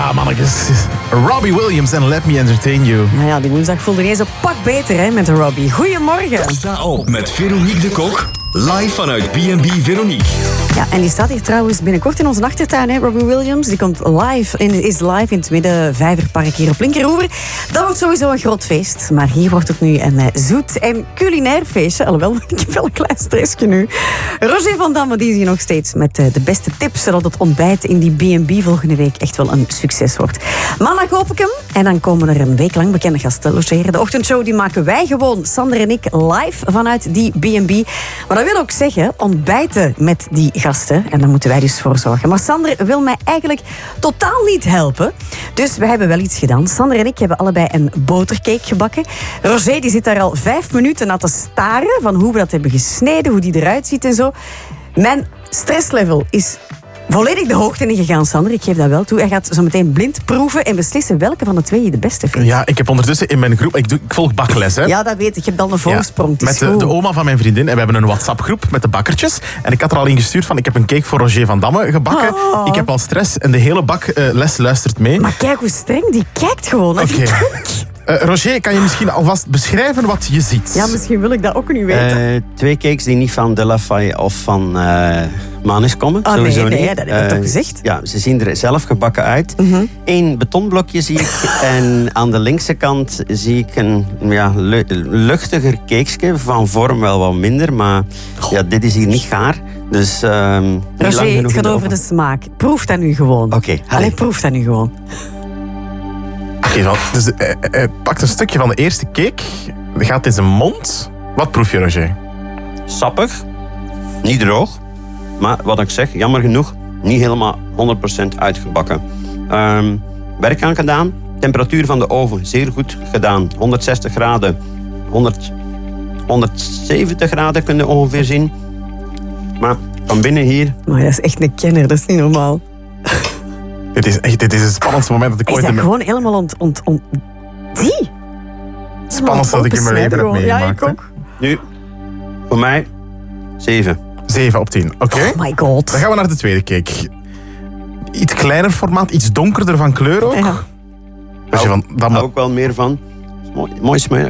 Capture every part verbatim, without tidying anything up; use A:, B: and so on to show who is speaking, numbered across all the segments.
A: Ja, mannetjes. Robbie Williams en Let Me Entertain You.
B: Nou ja, die woensdag voelde ineens een pak beter hè, met Robbie. Goedemorgen.
C: Sta op met Veronique de Kok. Live vanuit B en B Veronique.
B: Ja, en die staat hier trouwens binnenkort in onze achtertuin, hè, Robbie Williams. Die komt live in, is live in het Middenvijverpark hier op Linkeroever. Dat wordt sowieso een groot feest. Maar hier wordt het nu een uh, zoet en culinair feestje. Alhoewel, ik heb wel een klein stressje nu. Roger van Damme die is hier nog steeds met uh, de beste tips, zodat het ontbijt in die B en B volgende week echt wel een succes wordt. Maandag hoop ik hem. En dan komen er een week lang bekende gasten logeren. De ochtendshow die maken wij gewoon, Sander en ik, live vanuit die B en B. Maar dat wil ook zeggen, ontbijten met die gasten. En daar moeten wij dus voor zorgen. Maar Sander wil mij eigenlijk totaal niet helpen. Dus we hebben wel iets gedaan. Sander en ik hebben allebei een botercake gebakken. Roger die zit daar al vijf minuten naar te staren van hoe we dat hebben gesneden, hoe die eruit ziet en zo. Mijn stresslevel is volledig de hoogte ingegaan, Sander. Ik geef dat wel toe. Hij gaat zo meteen blind proeven en beslissen welke van de twee je de beste vindt.
A: Ja, ik heb ondertussen in mijn groep... Ik, doe, ik volg bakles, hè.
B: Ja, dat weet ik. Je hebt al een voorsprong.
A: Ja, met de, de oma van mijn vriendin. En we hebben een WhatsApp-groep met de bakkertjes. En ik had er al in gestuurd van... Ik heb een cake voor Roger van Damme gebakken.
B: Oh.
A: Ik heb al stress en de hele bakles uh, luistert mee.
B: Maar kijk hoe streng. Die kijkt gewoon.
A: Oké. Okay. Uh, Roger, kan je misschien alvast beschrijven wat je ziet?
B: Ja, misschien wil ik dat ook nu weten.
D: Uh, twee cakes die niet van De La Faye of van uh, Manis komen.
B: Oh,
D: sowieso
B: nee, nee,
D: niet.
B: dat heb ik uh, toch gezegd?
D: Ja, ze zien er zelf gebakken uit.
B: Mm-hmm.
D: Eén betonblokje zie ik. En aan de linkse kant zie ik een ja, lu- luchtiger cakesje. Van vorm wel wat minder, maar ja, dit is hier niet gaar. Dus, uh,
B: Roger, het gaat over de smaak. Proef dat nu gewoon.
D: Oké, okay,
B: Allee, proef dat nu gewoon.
A: Oké, okay, dus hij uh, uh, pakt een stukje van de eerste cake, gaat in zijn mond. Wat proef je, Roger?
D: Sappig, niet droog, maar wat ik zeg, jammer genoeg, niet helemaal honderd procent uitgebakken. Um, werk aan gedaan, temperatuur van de oven zeer goed gedaan, honderdzestig graden, honderd, honderdzeventig graden kun je ongeveer zien. Maar van binnen hier...
B: Maar dat is echt een kenner, dat is niet normaal.
A: Dit is echt dit is het spannendste moment dat ik
B: is
A: ooit...
B: dat
A: in
B: gewoon helemaal ont... ont, ont... Die?
A: Het spannendste dat ik in mijn leven heb meegemaakt.
B: Ja, ik ook.
D: Nu, voor mij, zeven.
A: zeven op tien, oké. Okay.
B: Oh my god.
A: Dan gaan we naar de tweede cake. Iets kleiner formaat, iets donkerder van kleur ook.
B: Ja.
A: Als je van, dan
D: Daar ook wel meer van. Mooi, mooi smerig.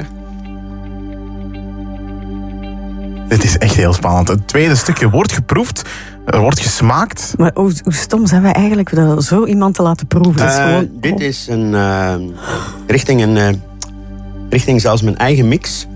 A: Dit is echt heel spannend. Het tweede stukje wordt geproefd, er wordt gesmaakt.
B: Maar hoe, hoe stom zijn wij eigenlijk dat zo iemand te laten proeven? Dat is
D: Uh,
B: gewoon...
D: dit is een uh, richting een uh, richting zelfs mijn eigen mix.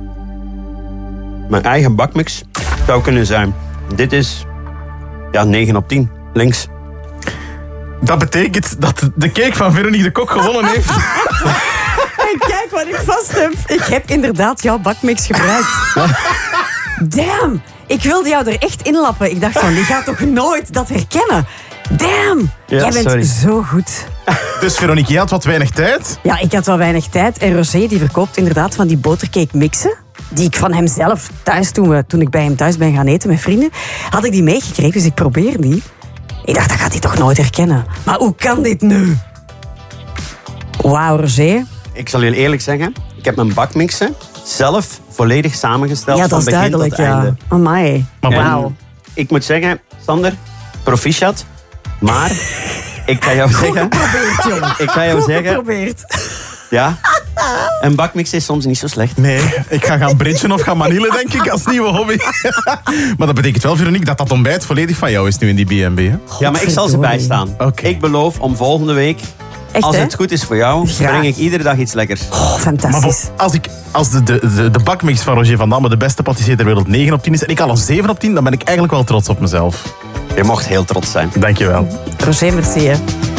D: Mijn eigen bakmix zou kunnen zijn. Dit is ja negen op tien. Links.
A: Dat betekent dat de cake van Veronique de Kok gewonnen heeft.
B: En kijk wat ik vast heb. Ik heb inderdaad jouw bakmix gebruikt. Damn! Ik wilde jou er echt inlappen. Ik dacht van, die gaat toch nooit dat herkennen? Damn!
D: Ja,
B: Jij bent
D: sorry.
B: zo goed.
A: Dus Veronique, je had wat weinig tijd.
B: Ja, ik had wel weinig tijd. En Roger die verkoopt inderdaad van die botercake mixen. Die ik van hemzelf thuis, toen, we, toen ik bij hem thuis ben gaan eten met vrienden, had ik die meegekregen. Dus ik probeer die. Ik dacht, dat gaat hij toch nooit herkennen. Maar hoe kan dit nu? Wauw, Roger.
D: Ik zal jullie eerlijk zeggen, ik heb mijn bakmixen zelf volledig samengesteld.
B: Ja, dat
D: van
B: is
D: begin
B: duidelijk,
D: tot
B: ja.
D: einde.
B: Amai.
A: Maar
B: Wauw.
D: En ik moet zeggen, Sander, proficiat. Maar ik ga jou
B: Goed
D: zeggen...
B: geprobeerd, jongen.
D: Ik ga jou
B: Goed
D: zeggen...
B: geprobeerd.
D: Ja, een bakmix is soms niet zo slecht.
A: Nee, ik ga gaan bridgen of gaan manielen, denk ik, als nieuwe hobby. Maar dat betekent wel, Veronique, dat dat ontbijt volledig van jou is nu in die B en B. Hè?
D: Ja, maar ik zal ze bijstaan.
A: Okay.
D: Ik beloof om volgende week,
B: Echt,
D: als
B: hè?
D: het goed is voor jou,
B: Graag.
D: breng ik iedere dag iets lekkers.
B: Oh,
A: Maar
B: fantastisch.
A: bo- als, ik, als de, de, de, de bakmix van Roger van Damme de beste patissier ter wereld negen op tien is en ik al een zeven op tien, dan ben ik eigenlijk wel trots op mezelf.
D: Je mocht heel trots zijn.
A: Dankjewel.
B: Roger, merci. Hè.